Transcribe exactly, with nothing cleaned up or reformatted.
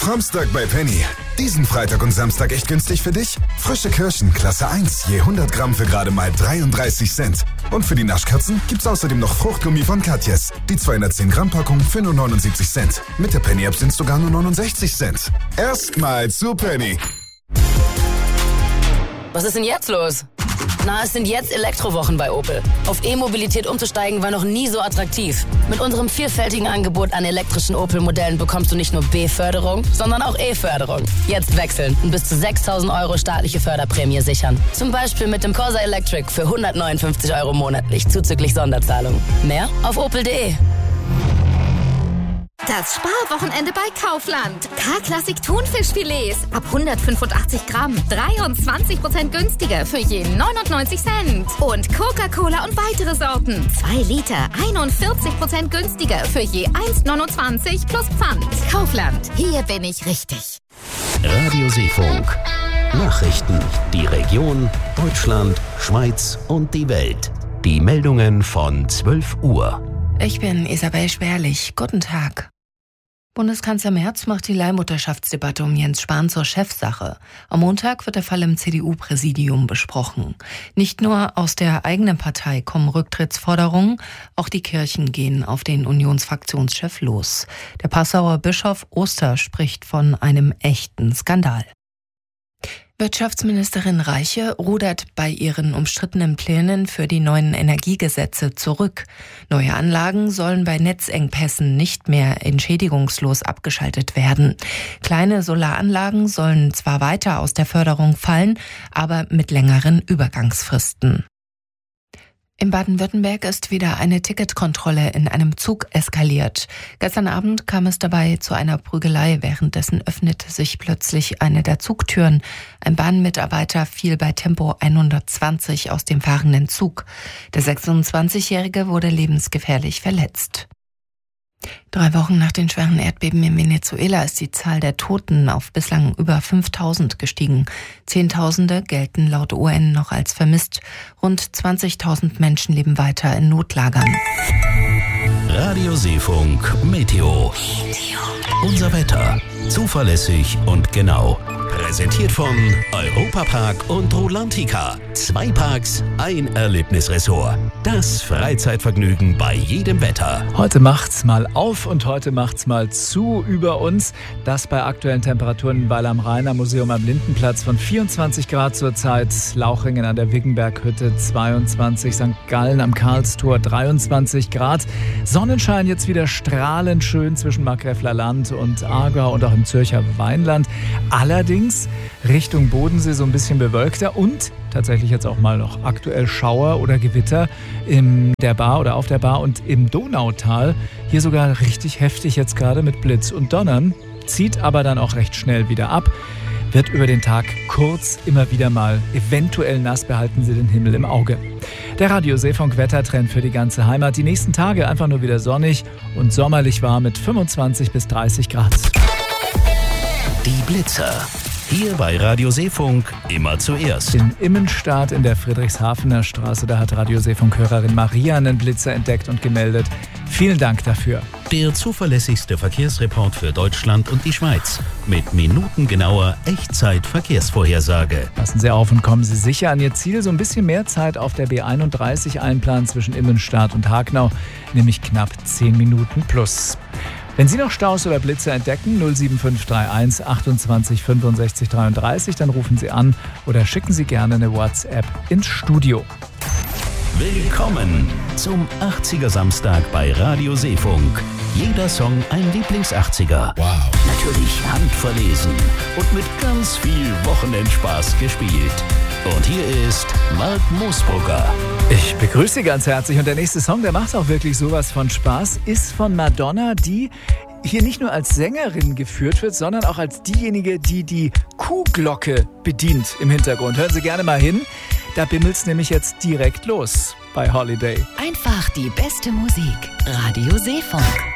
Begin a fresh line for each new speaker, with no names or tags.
Framstag bei Penny. Diesen Freitag und Samstag echt günstig für dich? Frische Kirschen, Klasse eins, je hundert Gramm für gerade mal dreiunddreißig Cent. Und für die Naschkatzen gibt's außerdem noch Fruchtgummi von Katjes. Die zweihundertzehn Gramm Packung für nur neunundsiebzig Cent. Mit der Penny-App sind's sogar nur neunundsechzig Cent. Erstmal zu Penny.
Was ist denn jetzt los? Na, es sind jetzt Elektrowochen bei Opel. Auf E-Mobilität umzusteigen war noch nie so attraktiv. Mit unserem vielfältigen Angebot an elektrischen Opel-Modellen bekommst du nicht nur B-Förderung, sondern auch E-Förderung. Jetzt wechseln und bis zu sechstausend Euro staatliche Förderprämie sichern. Zum Beispiel mit dem Corsa Electric für hundertneunundfünfzig Euro monatlich zuzüglich Sonderzahlung. Mehr auf opel punkt de.
Das Sparwochenende bei Kaufland. K-Klassik Thunfischfilets ab hundertfünfundachtzig Gramm. dreiundzwanzig Prozent günstiger für je neunundneunzig Cent. Und Coca-Cola und weitere Sorten. zwei Liter, einundvierzig Prozent günstiger für je eins neunundzwanzig plus Pfand. Kaufland, hier bin ich richtig.
Radio Seefunk. Nachrichten. Die Region, Deutschland, Schweiz und die Welt. Die Meldungen von zwölf Uhr.
Ich bin Isabel Schwerlich. Guten Tag. Bundeskanzler Merz macht die Leihmutterschaftsdebatte um Jens Spahn zur Chefsache. Am Montag wird der Fall im C D U-Präsidium besprochen. Nicht nur aus der eigenen Partei kommen Rücktrittsforderungen, auch die Kirchen gehen auf den Unionsfraktionschef los. Der Passauer Bischof Oster spricht von einem echten Skandal. Wirtschaftsministerin Reiche rudert bei ihren umstrittenen Plänen für die neuen Energiegesetze zurück. Neue Anlagen sollen bei Netzengpässen nicht mehr entschädigungslos abgeschaltet werden. Kleine Solaranlagen sollen zwar weiter aus der Förderung fallen, aber mit längeren Übergangsfristen. In Baden-Württemberg ist wieder eine Ticketkontrolle in einem Zug eskaliert. Gestern Abend kam es dabei zu einer Prügelei. Währenddessen öffnete sich plötzlich eine der Zugtüren. Ein Bahnmitarbeiter fiel bei Tempo hundertzwanzig aus dem fahrenden Zug. Der sechsundzwanzigjährige wurde lebensgefährlich verletzt. Drei Wochen nach den schweren Erdbeben in Venezuela ist die Zahl der Toten auf bislang über fünftausend gestiegen. Zehntausende gelten laut U N noch als vermisst. Rund zwanzigtausend Menschen leben weiter in Notlagern.
Radio Seefunk Meteo. Unser Wetter. Zuverlässig und genau. Präsentiert von Europapark und Rolantica. Zwei Parks, ein Erlebnisressort. Das Freizeitvergnügen bei jedem Wetter.
Heute macht's mal auf und heute macht's mal zu über uns. Das bei aktuellen Temperaturen in Weil am Rhein am Museum am Lindenplatz von vierundzwanzig Grad zurzeit. Lauchringen an der Wiggenberghütte zweiundzwanzig. Sankt Gallen am Karlstor dreiundzwanzig Grad. Sonnenschein jetzt wieder strahlend schön zwischen Markgräfler Land und Aargau und auch im Zürcher Weinland. Allerdings Richtung Bodensee so ein bisschen bewölkter und tatsächlich jetzt auch mal noch aktuell Schauer oder Gewitter in der Bar oder auf der Bar und im Donautal. Hier sogar richtig heftig jetzt gerade mit Blitz und Donnern, zieht aber dann auch recht schnell wieder ab. Wird über den Tag kurz immer wieder mal eventuell nass, behalten Sie den Himmel im Auge. Der Radio Seefunk Wettertrend für die ganze Heimat. Die nächsten Tage einfach nur wieder sonnig und sommerlich warm mit fünfundzwanzig bis dreißig Grad.
Die Blitzer. Hier bei Radio Seefunk immer zuerst.
In Immenstadt in der Friedrichshafener Straße, da hat Radio Seefunk-Hörerin Maria einen Blitzer entdeckt und gemeldet. Vielen Dank dafür.
Der zuverlässigste Verkehrsreport für Deutschland und die Schweiz. Mit minutengenauer Echtzeit-Verkehrsvorhersage.
Passen Sie auf und kommen Sie sicher an Ihr Ziel. So ein bisschen mehr Zeit auf der B einunddreißig einplanen zwischen Immenstadt und Hagnau, nämlich knapp zehn Minuten plus. Wenn Sie noch Staus oder Blitze entdecken, null sieben fünf drei eins achtundzwanzig fünfundsechzig dreiunddreißig, dann rufen Sie an oder schicken Sie gerne eine WhatsApp ins Studio.
Willkommen zum achtziger Samstag bei Radio Seefunk. Jeder Song ein Lieblings-achtziger. Wow. Natürlich handverlesen und mit ganz viel Wochenendspaß gespielt. Und hier ist Mark Moosbrugger.
Ich begrüße Sie ganz herzlich und der nächste Song, der macht auch wirklich sowas von Spaß, ist von Madonna, die hier nicht nur als Sängerin geführt wird, sondern auch als diejenige, die die Kuhglocke bedient im Hintergrund. Hören Sie gerne mal hin, da bimmelt's nämlich jetzt direkt los bei Holiday.
Einfach die beste Musik. Radio Seefunk.